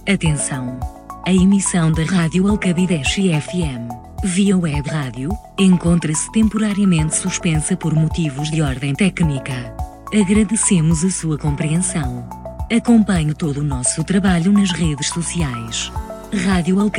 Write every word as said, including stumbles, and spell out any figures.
Atenção! A emissão da Rádio Alcabideche F M, via web rádio, encontra-se temporariamente suspensa por motivos de ordem técnica. Agradecemos a sua compreensão. Acompanhe todo o nosso trabalho nas redes sociais. Rádio Alcabideche